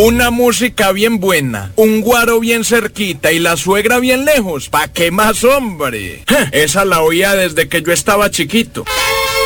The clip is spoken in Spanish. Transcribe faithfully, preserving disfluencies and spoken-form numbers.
una música bien buena, un guaro bien cerquita y la suegra bien lejos. ¿Pa' qué más, hombre? Esa la oía desde que yo estaba chiquito.